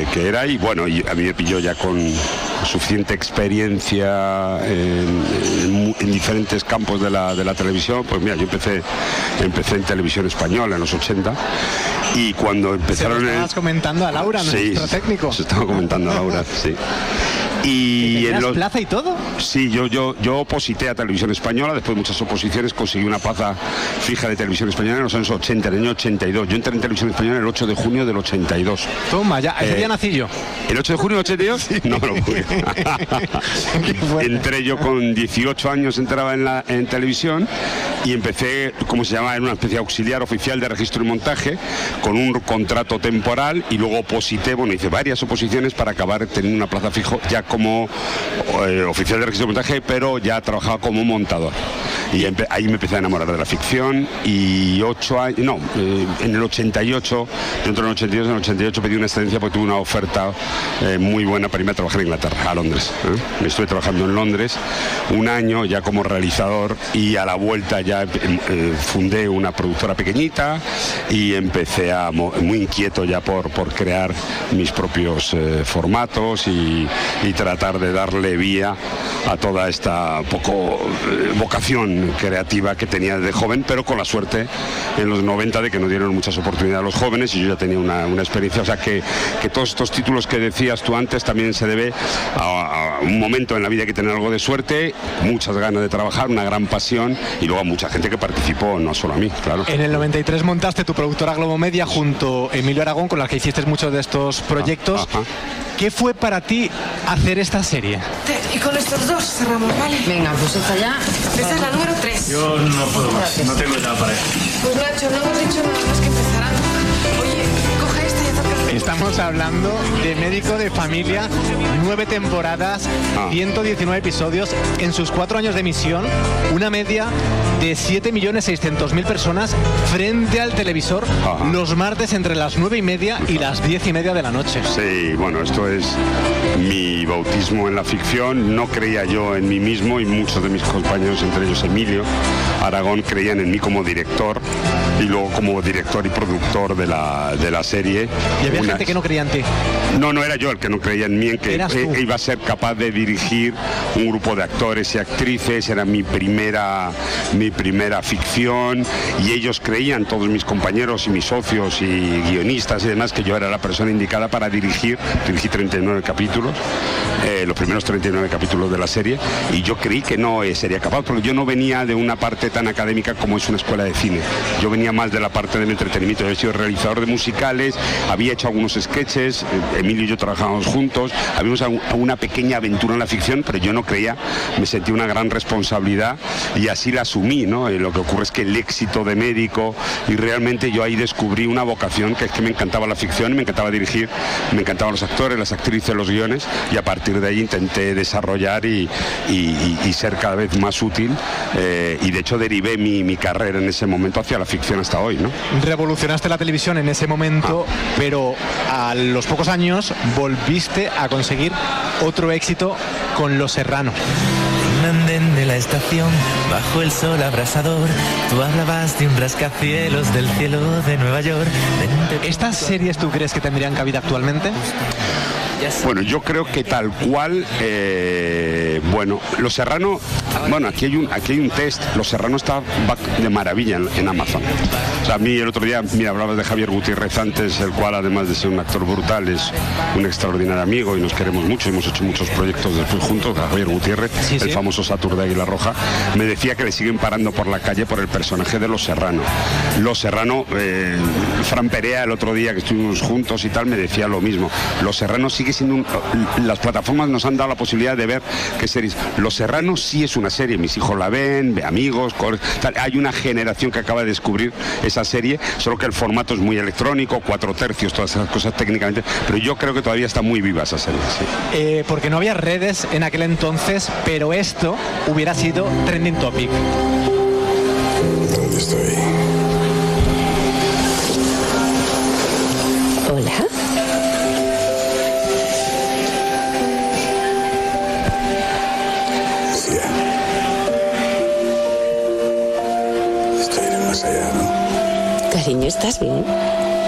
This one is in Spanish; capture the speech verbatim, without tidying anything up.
que era, y bueno, y a mí me pilló ya con suficiente experiencia en, en, en diferentes campos de la, de la televisión. Pues mira, yo empecé, empecé en televisión española en los ochenta, y cuando empezaron... Se lo estabas el... comentando a Laura, sí, nuestro técnico. Se estaba comentando a Laura, sí. Y ¿Tenías en los... plaza y todo? Sí, yo, yo, yo oposité a Televisión Española, después de muchas oposiciones conseguí una plaza fija de Televisión Española en los años ochenta, en el año ochenta y dos. Yo entré en Televisión Española el ocho de junio del ochenta y dos. Toma, ya, ese Eh, día nací yo. ¿El ocho de junio del ochenta y dos? Sí. No me lo pude. Entré yo con dieciocho años, entraba en, la, en televisión, y empecé, como se llama, en una especie de auxiliar oficial de registro y montaje, con un contrato temporal, y luego oposité, bueno, hice varias oposiciones para acabar teniendo una plaza fijo ya como eh, oficial de registro y montaje, pero ya trabajaba como montador. Y ahí me empecé a enamorar de la ficción, y ocho años, no, eh, en el ochenta y ocho, dentro del ochenta y dos, en el ochenta y ocho pedí una excedencia porque tuve una oferta eh, muy buena para irme a trabajar en Inglaterra, a Londres. ¿eh? Me estuve trabajando en Londres un año ya como realizador, y a la vuelta ya eh, fundé una productora pequeñita y empecé a, muy inquieto ya por, por crear mis propios eh, formatos y, y tratar de darle vía a toda esta poco eh, vocación creativa que tenía desde joven, pero con la suerte en los noventa de que nos dieron muchas oportunidades a los jóvenes, y yo ya tenía una, una experiencia. O sea que, que todos estos títulos que decías tú antes también se debe a, a un momento en la vida que tener algo de suerte, muchas ganas de trabajar, una gran pasión, y luego a mucha gente que participó, no solo a mí, claro. En el noventa y tres montaste tu productora Globomedia junto a Emilio Aragón, con la que hiciste muchos de estos proyectos. Ajá. ¿Qué fue para ti hacer esta serie? Y con estos dos cerramos, ¿vale? Venga, pues esta ya. Esta es la número tres. Yo no puedo más, no tengo edad para eso. Pues Nacho, no hemos dicho nada más que empezarán. Oye, coge esta y acerca. Estamos hablando de Médico de Familia, nueve temporadas, ciento diecinueve episodios, en sus cuatro años de emisión, una media de siete millones seiscientos mil personas frente al televisor. Ajá. Los martes entre las nueve y media y las diez y media de la noche. Sí, bueno, esto es mi bautismo en la ficción. No creía yo en mí mismo, y muchos de mis compañeros, entre ellos Emilio Aragón, creían en mí como director, y luego como director y productor de la, de la serie. ¿Y había Una... gente que no creía en ti? No, no era yo el que no creía en mí, en que e, iba a ser capaz de dirigir un grupo de actores y actrices. Era mi primera, mi primera ficción, y ellos creían, todos mis compañeros y mis socios y guionistas y demás, que yo era la persona indicada para dirigir. Dirigí treinta y nueve capítulos, eh, los primeros treinta y nueve capítulos de la serie, y yo creí que no eh, sería capaz, porque yo no venía de una parte tan académica como es una escuela de cine. Yo venía más de la parte del entretenimiento. Yo he sido realizador de musicales, había hecho algunos sketches, Emilio y yo trabajábamos juntos, habíamos una pequeña aventura en la ficción, pero yo no creía, me sentí una gran responsabilidad, y así la asumí, ¿no? Y lo que ocurre es que el éxito de Médico, y realmente yo ahí descubrí una vocación, que es que me encantaba la ficción, me encantaba dirigir, me encantaban los actores, las actrices, los guiones, y a partir de ahí intenté desarrollar y, y, y, y ser cada vez más útil, eh, y de hecho derivé mi, mi carrera en ese momento hacia la ficción hasta hoy, ¿no? Revolucionaste la televisión en ese momento, ah. pero a los pocos años volviste a conseguir otro éxito con Los Serrano. Un andén de la estación, bajo el sol abrasador, tú hablabas de un rascacielos del cielo de Nueva York. ¿Estas series tú crees que tendrían cabida actualmente? Bueno, yo creo que tal cual, eh, bueno, Los Serrano, bueno, aquí hay un aquí hay un test. Los Serrano está de maravilla en, en Amazon. O sea, a mí el otro día, mira, hablabas de Javier Gutiérrez antes, el cual además de ser un actor brutal es un extraordinario amigo y nos queremos mucho, hemos hecho muchos proyectos después juntos. Javier Gutiérrez, sí, el sí. famoso Satur de Águila Roja, me decía que le siguen parando por la calle por el personaje de Los Serrano. Los Serrano, eh, Fran Perea el otro día que estuvimos juntos y tal, me decía lo mismo. Los Serrano sigue siendo un, las plataformas nos han dado la posibilidad de ver qué series. Los Serrano sí es una serie, mis hijos la ven, amigos, tal. Hay una generación que acaba de descubrir esa serie, solo que el formato es muy electrónico, cuatro tercios, todas esas cosas técnicamente, pero yo creo que todavía está muy viva esa serie. Sí. Eh, porque no había redes en aquel entonces, pero esto hubiera sido trending topic. ¿Dónde estoy? Hola. Sí. Estoy en el más allá, ¿no? Cariño, ¿estás bien?